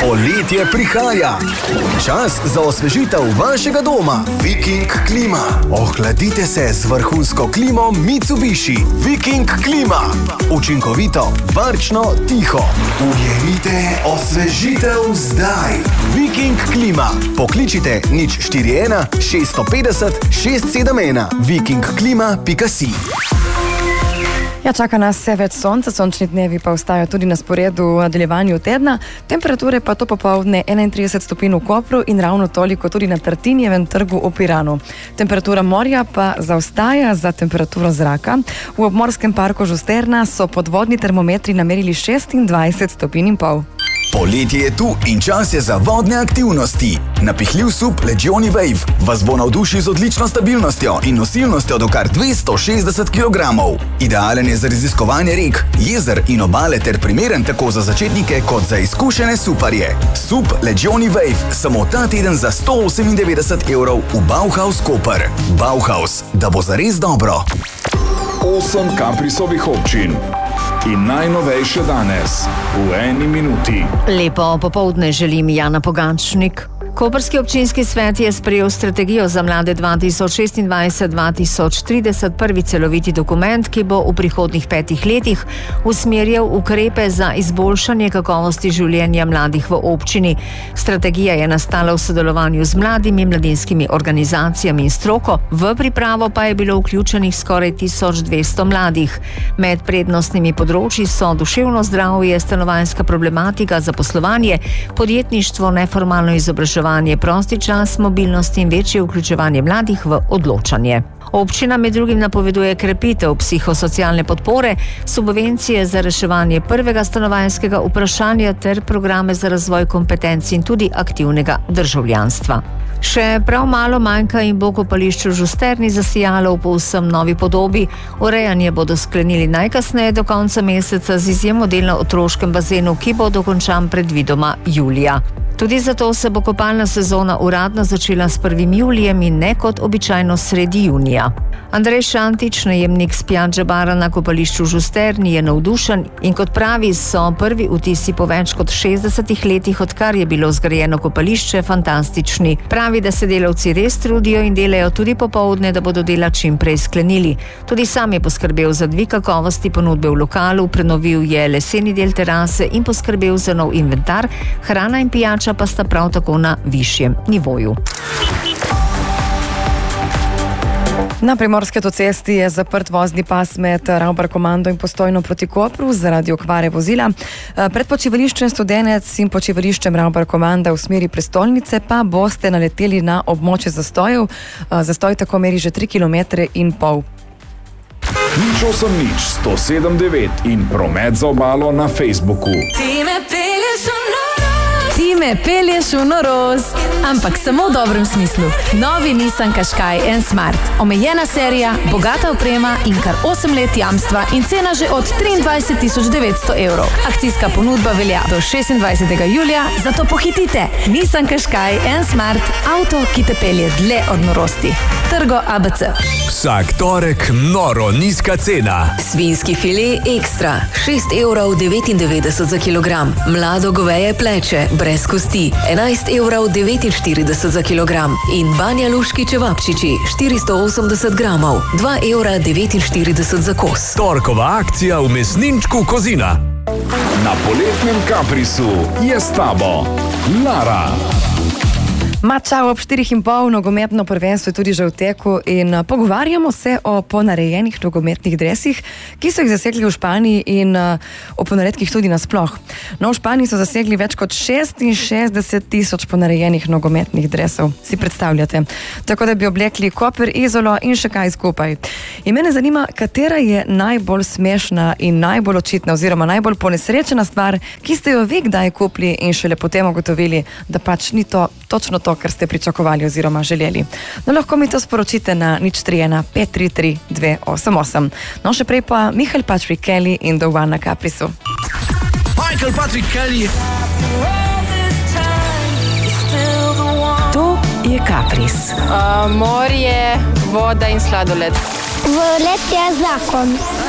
Poletje prihaja. Čas za osvežitev vašega doma. Viking klima. Ohladite se z vrhunsko klimo Mitsubishi. Viking klima. Učinkovito, varčno, tiho. Ujemite osvežitev zdaj. Viking klima. Pokličite 041 650 671. vikingklima.si. Ja, čaka nas vse več sonca, sončni dnevi pa ostajajo tudi na sporedu v nadaljevanju tedna. Temperature pa to popoldne 31 stopinj v Kopru in ravno toliko tudi na Tartinjevem trgu v Piranu. Temperatura morja pa zaostaja za temperaturo zraka. V obmorskem parku Žusterna so podvodni termometri namerili 26 stopinj in pol. Poletje je tu in čas je za vodne aktivnosti. Napihljiv sup Legioni Wave vas bo navdušil z odlično stabilnostjo in nosilnostjo do kar 260 kg. Idealen je za raziskovanje rek, jezer in obale ter primeren tako za začetnike kot za izkušene suparje. Sup Legioni Wave samo ta teden za 198 € v Bauhaus Koper. Bauhaus, da bo zares dobro. 8 Kaprisovih občin. In najnovejše danes, v eni minuti. Lepo popoldne želim, Jana Pogačnik. Koprski občinski svet je sprejel strategijo za mlade 2026-2030, prvi celoviti dokument, ki bo v prihodnjih 5 letih usmerjal ukrepe za izboljšanje kakovosti življenja mladih v občini. Strategija je nastala v sodelovanju z mladimi, mladinskimi organizacijami in stroko, v pripravo pa je bilo vključenih skoraj 1200 mladih. Med prednostnimi področji so duševno zdravje, stanovanjska problematika, zaposlovanje, podjetništvo, neformalno izobraževanje, prosti čas, mobilnost in večje vključevanje mladih v odločanje. Občina med drugim napoveduje krepitev psihosocialne podpore, subvencije za reševanje prvega stanovanjskega vprašanja ter programe za razvoj kompetenc in tudi aktivnega državljanstva. Še prav malo manjka in bo kopališče v Žusterni zasijalo v povsem novi podobi. Urejanje bodo sklenili najkasneje do konca meseca z izjemo del na otroškem bazenu, ki bo dokončan predvidoma julija. Tudi zato se bo kopalna sezona uradno začela s 1. julijem in ne kot običajno sredi junija. Andrej Šantič, najemnik s Piaggia bara na kopališču v Žusterni, je navdušen in kot pravi, so prvi vtisi po več kot 60 letih, odkar je bilo zgrajeno kopališče, fantastični. Pravi, da se delavci res trudijo in delajo tudi popoldne, da bodo dela čim prej sklenili. Tudi sam je poskrbel za dvig kakovosti ponudbe v lokalu, prenovil je leseni del terase in poskrbel za nov inventar, hrana in pijača pa sta prav tako na višjem nivoju. Na Primorski avtocesti je zaprt vozni pas med Ravbarkomando in Postojno proti Kopru zaradi okvare vozila. Pred počivališčem Studenec in počivališčem Ravbarkomanda v smeri prestolnice pa boste naleteli na območje zastojev. Zastoj tako meri že 3,5 km. 081-107-9 in promet za obalo na Facebooku. Ti me pelješ v norost, ampak samo v dobrem smislu. Novi Nissan Qashqai N Smart. Omejena serija, bogata oprema in kar 8 let jamstva in cena že od 23.900 €. Akcijska ponudba velja do 26. julija, zato pohitite. Nissan Qashqai N Smart, avto, ki te pelje dlje od norosti. Trgo ABC. Vsak torek noro nizka cena. Svinjski file ekstra, 6,99 € za kilogram. Mlado goveje pleče, brez kosti, 11,49 € za kilogram. In banjaluški čevapčiči, 480 gramov, 2,49 € za kos. Torkova akcija v mesninčku Kozina. Na poletnem Kaprisu je s tabo Lara. Čau, ob 4:30 nogometno prvenstvo je tudi že v teku in pogovarjamo se o ponarejenih nogometnih dresih, ki so jih zasegli v Španiji in o ponaredkih tudi nasploh. No, v Španiji so zasegli več kot 66.000 ponarejenih nogometnih dresov. Si predstavljate? Tako da bi oblekli Koper, Izolo in še kaj skupaj. In mene zanima, katera je najbolj smešna in najbolj očitna oziroma najbolj ponesrečena stvar, ki ste jo vi kdaj kupili in šele potem ugotovili, da pač ni to točno to, kar ste pričakovali oziroma želeli. No, lahko mi to sporočite na 031 533 288. No, še prej pa Michael Patrick Kelly in The One na Caprisu. Michael Patrick Kelly. To je Kapris. Morje, voda in sladoled. Volet je zakon.